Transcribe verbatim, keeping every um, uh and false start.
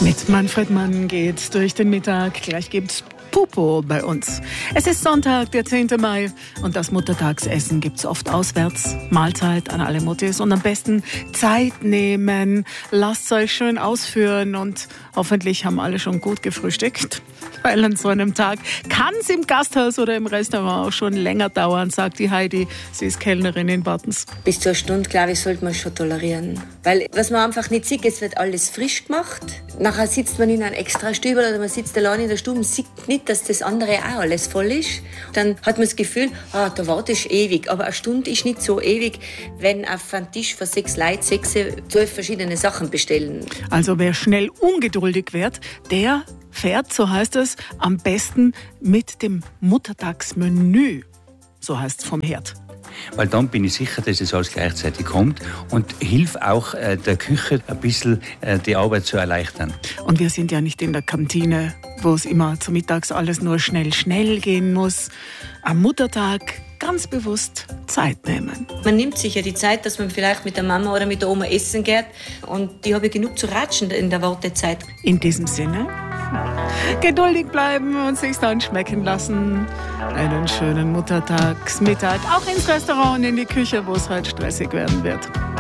Mit Manfred Mann geht's durch den Mittag. Gleich gibt's Pupo bei uns. Es ist Sonntag, der zehnte Mai und das Muttertagsessen gibt's oft auswärts. Mahlzeit an alle Muttis und am besten Zeit nehmen. Lasst euch schön ausführen und hoffentlich haben alle schon gut gefrühstückt. Weil an so einem Tag kann es im Gasthaus oder im Restaurant auch schon länger dauern, sagt die Heidi. Sie ist Kellnerin in Bartens. Bis zu einer Stunde, glaube ich, sollte man schon tolerieren. Weil was man einfach nicht sieht, es wird alles frisch gemacht. Nachher sitzt man in einem extra Stübel oder man sitzt allein in der Stube und sieht nicht, dass das andere auch alles voll ist. Dann hat man das Gefühl, ah, da wartest du ewig. Aber eine Stunde ist nicht so ewig, wenn auf einem Tisch für sechs Leute sechs, zwölf verschiedene Sachen bestellen. Also wer schnell ungeduldig wird, der fährt, so heißt es, am besten mit dem Muttertagsmenü. So heißt es vom Herd. Weil dann bin ich sicher, dass es alles gleichzeitig kommt und hilft auch äh, der Küche ein bisschen äh, die Arbeit zu erleichtern. Und wir sind ja nicht in der Kantine, wo es immer zu mittags alles nur schnell, schnell gehen muss. Am Muttertag ganz bewusst Zeit nehmen. Man nimmt sich ja die Zeit, dass man vielleicht mit der Mama oder mit der Oma essen geht und die habe ich genug zu ratschen in der Wartezeit. In diesem Sinne, geduldig bleiben und sich's dann schmecken lassen. Einen schönen Muttertagsmittag, auch ins Restaurant und in die Küche, wo es halt stressig werden wird.